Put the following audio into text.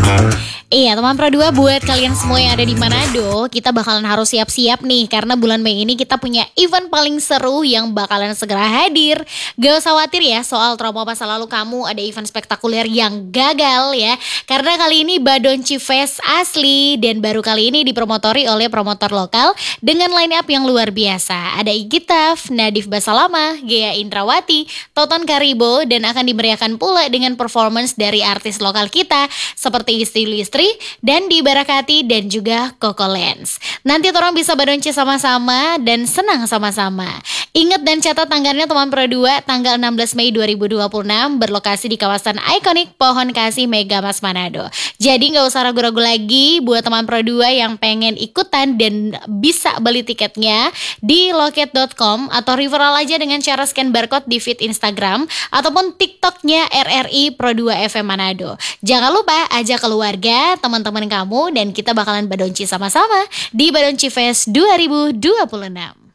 Iya teman Pro 2, buat kalian semua yang ada di Manado, kita bakalan harus siap-siap nih karena bulan Mei ini kita punya event paling seru yang bakalan segera hadir. Gak usah khawatir ya soal trauma masa lalu kamu, ada event spektakuler yang gagal ya. Karena kali ini Badonci Fest asli dan baru kali ini dipromotori oleh promotor lokal dengan line up yang luar biasa. Ada Igitaf, Nadif Basalama, Gea Indrawati, Toton Karibo, dan akan dimeriahkan pula dengan performance dari artis lokal kita seperti Isti Listri dan Dibarakati dan juga Koko Lens. Nanti orang bisa badonce sama-sama dan senang sama-sama. Ingat dan catat tanggalnya teman Pro 2, tanggal 16 Mei 2026 berlokasi di kawasan ikonik Pohon Kasih Mega Mas Manado. Jadi gak usah ragu-ragu lagi buat teman Pro 2 yang pengen ikutan dan bisa beli tiketnya di loket.com atau referral aja dengan cara scan barcode di feed Instagram ataupun TikToknya RRI Pro 2 FM Manado. Jangan lupa ajak keluarga, teman-teman kamu, dan kita bakalan badonci sama-sama di Badonci Fest 2026.